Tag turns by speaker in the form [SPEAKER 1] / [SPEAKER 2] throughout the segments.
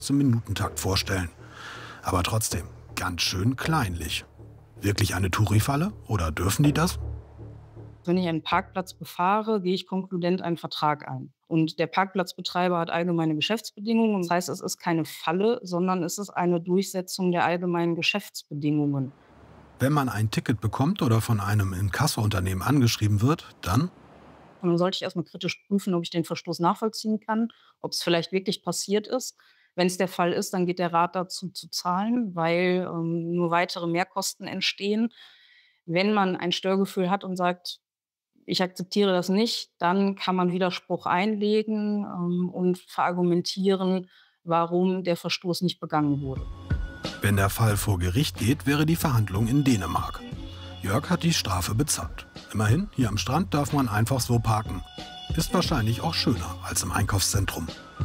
[SPEAKER 1] im Minutentakt vorstellen. Aber trotzdem ganz schön kleinlich. Wirklich eine Touri-Falle oder dürfen die das?
[SPEAKER 2] Wenn ich einen Parkplatz befahre, gehe ich konkludent einen Vertrag ein. Und der Parkplatzbetreiber hat allgemeine Geschäftsbedingungen. Das heißt, es ist keine Falle, sondern es ist eine Durchsetzung der allgemeinen Geschäftsbedingungen.
[SPEAKER 1] Wenn man ein Ticket bekommt oder von einem Inkasso-Unternehmen angeschrieben wird, dann
[SPEAKER 2] Und dann sollte ich erstmal kritisch prüfen, ob ich den Verstoß nachvollziehen kann, ob es vielleicht wirklich passiert ist. Wenn es der Fall ist, dann geht der Rat dazu zu zahlen, weil nur weitere Mehrkosten entstehen. Wenn man ein Störgefühl hat und sagt, ich akzeptiere das nicht, dann kann man Widerspruch einlegen und verargumentieren, warum der Verstoß nicht begangen wurde.
[SPEAKER 1] wenn der Fall vor Gericht geht, wäre die Verhandlung in Dänemark. Jörg hat die Strafe bezahlt. Immerhin, hier am Strand darf man einfach so parken. Ist wahrscheinlich auch schöner als im Einkaufszentrum.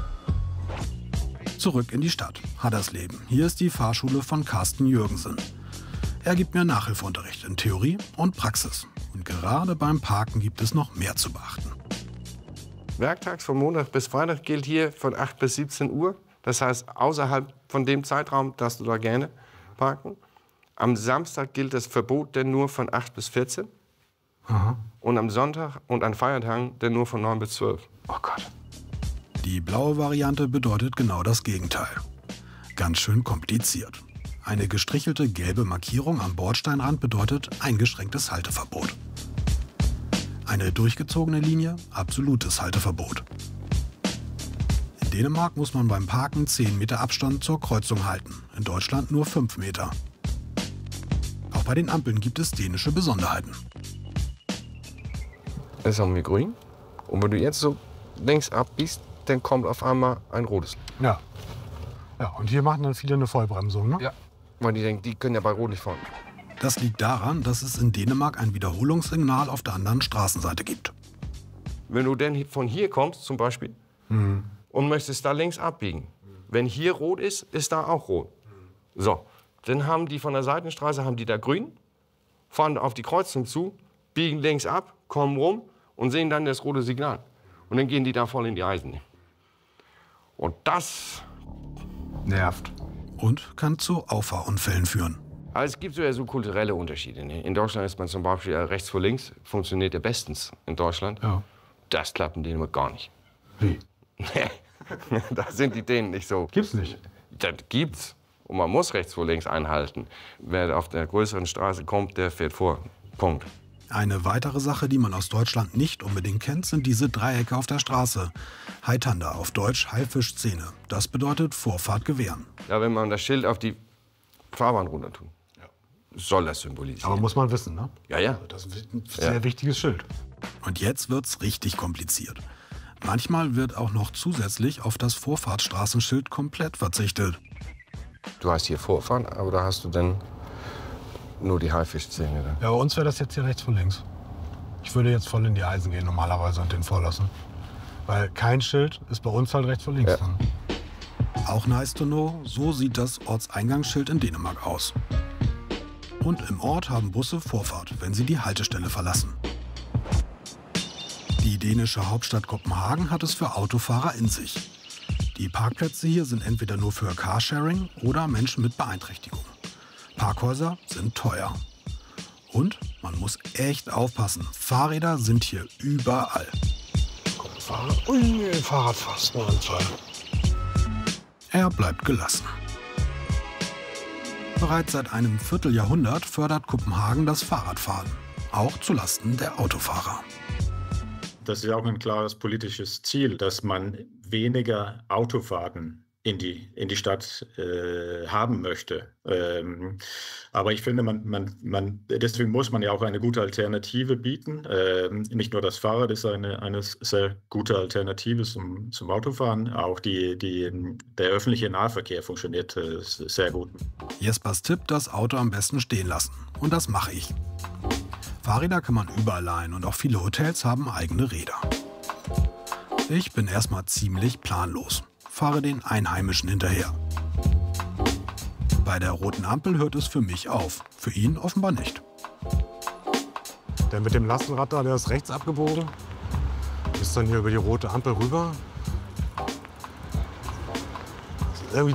[SPEAKER 1] Zurück in die Stadt, Haddersleben. Hier ist die Fahrschule von Carsten Jürgensen. Er gibt mir Nachhilfeunterricht in Theorie und Praxis. Und gerade beim Parken gibt es noch mehr zu beachten.
[SPEAKER 3] Werktags von Montag bis Freitag gilt hier von 8 bis 17 Uhr. Das heißt, außerhalb von dem Zeitraum darfst du da gerne parken. Am Samstag gilt das Verbot denn nur von 8 bis 14.
[SPEAKER 1] Aha.
[SPEAKER 3] Und am Sonntag und an Feiertagen denn nur von 9 bis 12.
[SPEAKER 1] Oh Gott. Die blaue Variante bedeutet genau das Gegenteil. Ganz schön kompliziert. Eine gestrichelte gelbe Markierung am Bordsteinrand bedeutet eingeschränktes Halteverbot. Eine durchgezogene Linie, absolutes Halteverbot. In Dänemark muss man beim Parken 10 Meter Abstand zur Kreuzung halten, in Deutschland nur 5 Meter. Auch bei den Ampeln gibt es dänische Besonderheiten.
[SPEAKER 3] Das haben wir grün. Und wenn du jetzt so links abbiegst, dann kommt auf einmal ein rotes.
[SPEAKER 4] Ja. Ja, und hier machen dann viele eine Vollbremsung, ne?
[SPEAKER 3] Ja. Weil die denken, die können ja bei Rot nicht fahren.
[SPEAKER 1] Das liegt daran, dass es in Dänemark ein Wiederholungssignal auf der anderen Straßenseite gibt.
[SPEAKER 3] Wenn du denn von hier kommst, zum Beispiel, und möchtest da links abbiegen, wenn hier rot ist, ist da auch rot. So, dann haben die von der Seitenstraße, haben die da grün, fahren auf die Kreuzung zu, biegen links ab, kommen rum und sehen dann das rote Signal. Und dann gehen die da voll in die Eisen. Und das
[SPEAKER 4] Nervt.
[SPEAKER 1] Und kann zu Auffahrunfällen führen.
[SPEAKER 3] Also es gibt so kulturelle Unterschiede. Ne? In Deutschland ist man zum Beispiel rechts vor links, funktioniert ja bestens in Deutschland.
[SPEAKER 4] Ja.
[SPEAKER 3] Das klappt in Dänemark gar nicht.
[SPEAKER 4] Wie?
[SPEAKER 3] Da sind die Dänen nicht so.
[SPEAKER 4] Gibt's nicht.
[SPEAKER 3] Das gibt's. Und man muss rechts vor links einhalten. Wer auf der größeren Straße kommt, der fährt vor. Punkt.
[SPEAKER 1] Eine weitere Sache, die man aus Deutschland nicht unbedingt kennt, sind diese Dreiecke auf der Straße. Haitander, auf Deutsch Haifischzähne. Das bedeutet Vorfahrt gewähren.
[SPEAKER 3] Ja, wenn man das Schild auf die Fahrbahn runter tut, soll das symbolisieren.
[SPEAKER 4] Aber muss man wissen, ne?
[SPEAKER 3] Ja, ja.
[SPEAKER 4] Das ist ein sehr wichtiges Schild.
[SPEAKER 1] Und jetzt wird's richtig kompliziert. Manchmal wird auch noch zusätzlich auf das Vorfahrtsstraßenschild komplett verzichtet.
[SPEAKER 3] Du hast hier Vorfahren, aber da hast du dann nur die Haifischzähne. Da.
[SPEAKER 4] Ja, bei uns wäre das jetzt hier rechts vor links. Ich würde jetzt voll in die Eisen gehen normalerweise und den vorlassen. Weil kein Schild ist bei uns halt rechts vor links dran.
[SPEAKER 1] Auch nice to know, so sieht das Ortseingangsschild in Dänemark aus. Und im Ort haben Busse Vorfahrt, wenn sie die Haltestelle verlassen. Die dänische Hauptstadt Kopenhagen hat es für Autofahrer in sich. Die Parkplätze hier sind entweder nur für Carsharing oder Menschen mit Beeinträchtigung. Parkhäuser sind teuer. Und man muss echt aufpassen, Fahrräder sind hier überall.
[SPEAKER 4] Ui, Fahrrad fast nur Anfall.
[SPEAKER 1] Er bleibt gelassen. Bereits seit einem Vierteljahrhundert fördert Kopenhagen das Fahrradfahren, auch zulasten der Autofahrer.
[SPEAKER 5] Das ist ja auch ein klares politisches Ziel, dass man weniger Autofahrten in die Stadt haben möchte. Aber ich finde, deswegen muss man ja auch eine gute Alternative bieten. Nicht nur das Fahrrad ist eine sehr gute Alternative zum Autofahren, auch der öffentliche Nahverkehr funktioniert sehr gut.
[SPEAKER 1] Jespers Tipp, das Auto am besten stehen lassen. Und das mache ich. Fahrräder kann man überall leihen und auch viele Hotels haben eigene Räder. Ich bin erstmal ziemlich planlos. Fahre den Einheimischen hinterher. Bei der roten Ampel hört es für mich auf, für ihn offenbar nicht.
[SPEAKER 4] Der mit dem Lastenrad da, der ist rechts abgebogen. Ist dann hier über die rote Ampel rüber.